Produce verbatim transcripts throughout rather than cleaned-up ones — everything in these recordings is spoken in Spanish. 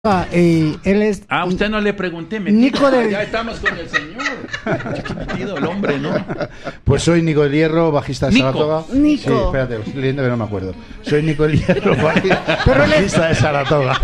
Ah, eh, él es. Ah, usted no le pregunté, metido. Nico de... Ya estamos con el señor. Qué metido el hombre, ¿no? Pues soy Nico del Hierro, bajista de Nico. Saratoga. Nico. Sí, espérate, lo estoy leyendo que no me acuerdo. Soy Nico del Hierro, bajista, Pero él es- bajista de Saratoga.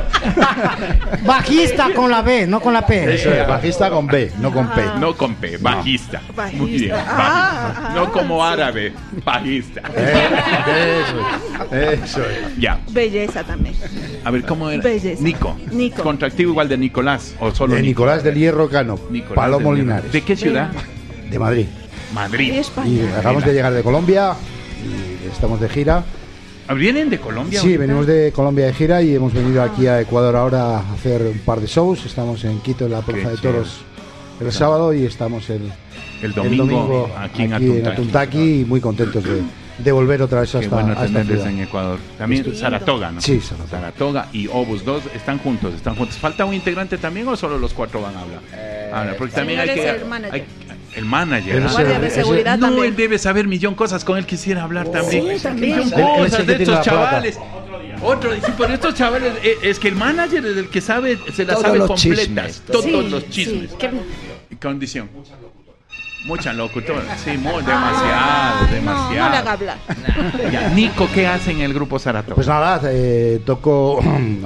Bajista con la B, no con la P. Eso es, bajista con B, no con P. No con P, bajista. Bajista. Muy bien, Ah, bajista. ah, No como sí. árabe, bajista. Eh, eso es, eso es. Ya. Belleza también. A ver, ¿cómo era? Belleza. Nico. Nico. Contractivo igual de Nicolás o solo De Nico? Nicolás del Hierro Cano, Nicolás Palomo del- Linares. ¿De qué ciudad? De Madrid. Madrid. Y España. Y acabamos de llegar de Colombia y estamos de gira. ¿Vienen de Colombia? Sí, venimos de Colombia de gira y hemos venido aquí a Ecuador ahora a hacer un par de shows. Estamos en Quito, en la Plaza de chévere. Toros, el sábado, y estamos el, El domingo, aquí en Atuntaqui. Atuntaqui, y muy contentos de, de volver otra vez Qué hasta, bueno a esta tenerles ciudad. en Ecuador. También Lindo. Saratoga, ¿no? Sí, Saratoga. Saratoga y Obus dos están juntos, están juntos. ¿Falta un integrante también o solo los cuatro van a hablar? Habla, porque también hay señor que... es el manager. hay- el manager. Él ah. es Guardia de ese- seguridad No, también. él debe saber millón cosas, con él quisiera hablar también. Sí, también. Millón Él- él es el cosas que de tiene estos la plata. chavales. Otro, sí, por estos chavales, eh, es que el manager es el que sabe, se las Todos sabe los completas, chismes, todos Sí, los chismes. sí, qué- Condición. Mucha locutora, sí, muy, demasiado, Ay, demasiado. No, no le haga hablar. Ya, Nico, ¿qué hace en el grupo Saratoga? Pues nada, eh, toco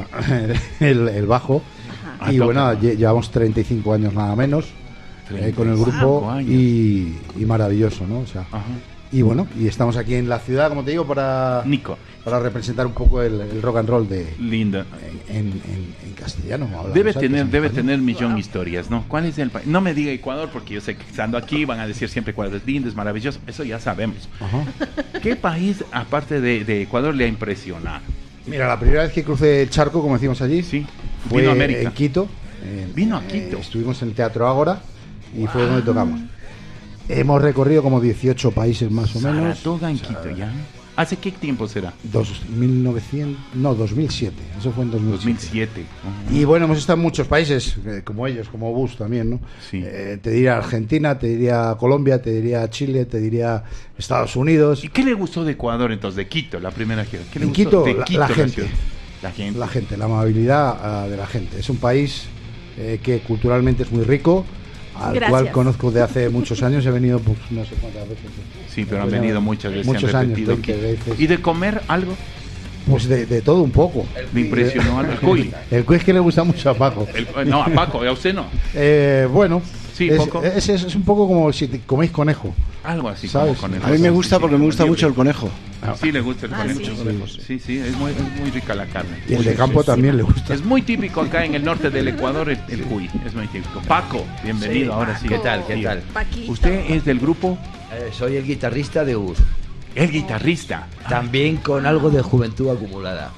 el, el bajo. Ajá. Y Ah, bueno, toca. lle- llevamos treinta y cinco años nada menos eh, con el treinta y cinco grupo años. y, y maravilloso, ¿no? O sea, Ajá. y bueno, y estamos aquí en la ciudad, como te digo, para, Nico, para representar un poco el, el rock and roll de linda. en, en- en castellano. hablamos Debe antes, tener, en debe español. tener millón de historias, ¿no? ¿Cuál es el país? No me diga Ecuador, porque yo sé que estando aquí van a decir siempre Ecuador es lindo, es maravilloso. Eso ya sabemos. Ajá. ¿Qué país, aparte de, de Ecuador, le ha impresionado? Mira, la primera vez que crucé el charco, como decimos allí, Sí. fue Vino a América. en Quito. En- Vino a eh, Quito. estuvimos en el Teatro Ágora y fue donde tocamos. Hemos recorrido como dieciocho países más o menos. Saratoga en Quito, ¿ya? ¿Hace qué tiempo será? Dos mil novecientos, no, dos mil siete. Eso fue en dos mil siete. dos mil siete. Ajá. Y bueno, hemos estado en muchos países, eh, como ellos, como Bus también, ¿no? Sí. Eh, te diría Argentina, te diría Colombia, te diría Chile, te diría Estados Unidos. ¿Y qué le gustó de Ecuador entonces, de Quito, la primera gira? ¿Qué le En gustó Quito, de la- Quito, la gente. ciudad? La gente. La gente, la amabilidad ah, de la gente. Es un país eh, que culturalmente es muy rico, al Gracias. cual conozco de hace muchos años. He venido, pues, no sé cuántas veces. Sí, pero han Pues, venido nada, muchas veces. Muchos han años, repetido veinte Quito. veces. ¿Y de comer algo? Pues de, de todo un poco. Me impresionó algo. El cuy. El cuy es que le gusta mucho a Paco. El- no, a Paco, a usted no. Eh, bueno, Sí, es, poco. es, es- es un poco como si te coméis conejo. Algo así ¿Sabes? como con el A mí me gusta porque me gusta mucho el conejo. Sí, le gusta el Ah, conejo. sí. Sí, sí, es muy, es muy rica la carne. Y el de campo también le gusta. Es muy típico acá en el norte del Ecuador el, el cuy, es muy típico. Paco, bienvenido, ahora sí. ¿Qué tal? ¿Qué Sí. tal? Paquito. ¿Usted es del grupo Eh, soy el guitarrista de U R. El Guitarrista? También con algo de juventud acumulada.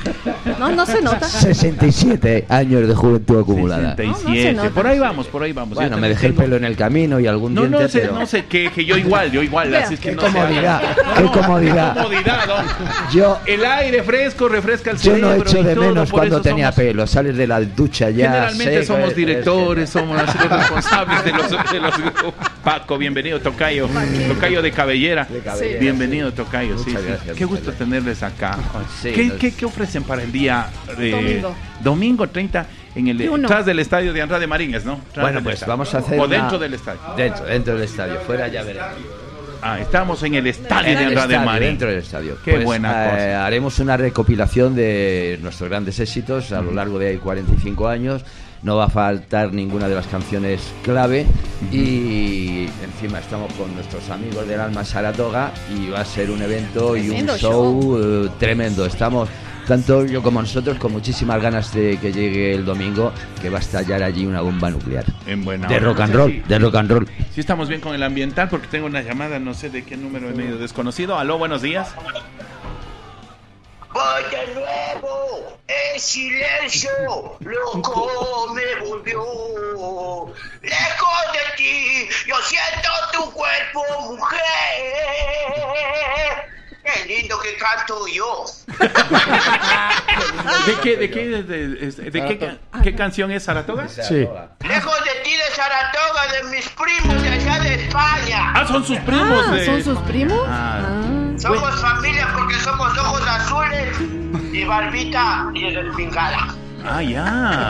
No, no se nota. sesenta y siete años de juventud acumulada. sesenta y No, no se siete. nota. Por ahí vamos, por ahí vamos. Bueno, Yo me también dejé el tengo- pelo en el camino y algún No, diente, no se, pero... no se queje, yo igual, yo igual, Vea, así es que qué no se haga. comodidad, No, qué no, comodidad. qué comodidad, don. Yo, El aire fresco refresca el yo cerebro. no echo y de todo, menos por cuando eso tenía somos- pelo. Sales de la ducha ya. Generalmente seco, somos es- directores, es somos los responsables de los, de los grupos. Paco, bienvenido, Tocayo. Tocayo de cabellera. De cabellera, Bienvenido, Tocayo. Sí, Muchas sí. gracias, Qué muchas gusto gracias. tenerles acá. Sí, ¿Qué, nos- qué, qué ofrecen para el día eh, Domingo. domingo treinta en el Y uno. tras del estadio de Andrade Maríñez, ¿no? Tras Bueno, del pues estadio. vamos a hacer O una- dentro del estadio. Dentro, dentro del estadio. Fuera ya veremos. Ah, estamos en el estadio En de el Andrade estadio, Marín. dentro del estadio. Qué Pues, buena eh, cosa. Haremos una recopilación de nuestros grandes éxitos a lo largo de cuarenta y cinco años. No va a faltar ninguna de las canciones clave. Y encima estamos con nuestros amigos del Alma Saratoga. Y va a ser un evento y un Tremendo show, eh, tremendo. Estamos, tanto yo como nosotros, con muchísimas ganas de que llegue el domingo, que va a estallar allí una bomba nuclear. En buena De hora. rock and No sé roll, si- de rock and roll. Si estamos bien con el ambiental, porque tengo una llamada, no sé de qué número, es medio desconocido. Aló, buenos días. Voy de nuevo, el silencio loco me volvió. Lejos de ti, yo siento tu cuerpo, mujer. Qué lindo que canto yo. ¿De qué, de qué, de, de- de qué, ca- qué canción es Saratoga? Sí. Lejos de ti de Saratoga, de mis primos de allá de España. Ah, son sus primos. Ah, de- ¿son sus primos? Ah. Ah. Somos familia porque somos ojos azules y barbita y respingada. Ah, ya.